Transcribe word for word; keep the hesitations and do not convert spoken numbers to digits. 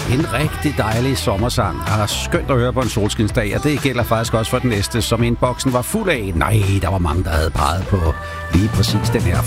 En rigtig dejlig sommersang. Og skønt at høre på en solskinsdag, og det gælder faktisk også for den næste, som indboksen var fuld af. Nej, der var mange, der havde peget på lige præcis den her